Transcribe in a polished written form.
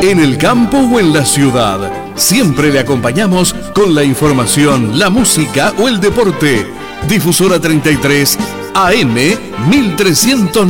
en el campo o en la ciudad. Siempre le acompañamos con la información, la música o el deporte. Difusora 33 AM 1300.